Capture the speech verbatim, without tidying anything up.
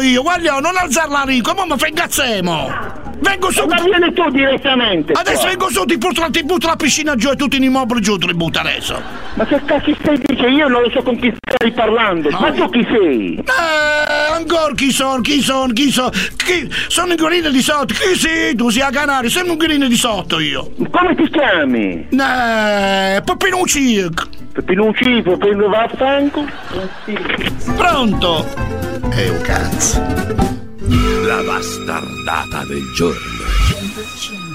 io, guarda, non alzarla lì, come mi fai ingazzemo? Vengo su. Ma vieni tu direttamente. Adesso qua. Vengo su, ti butto, ti butto la piscina giù e tutti gli immobili giù, te li butto adesso. Ma che cazzo stai dicendo? Io non lo so con chi stai parlando. No. Ma tu chi sei? Eh, ancora chi sono, chi sono, chi sono? Chi? Sono un gorilla di sotto. Chi sei? Tu sei a Canario, sei un gorilla di sotto io. Come ti chiami? Eh, Peppino Circo. Peppino Circo, prendo vaffanco. Pronto? È un cazzo. La bastardata del giorno.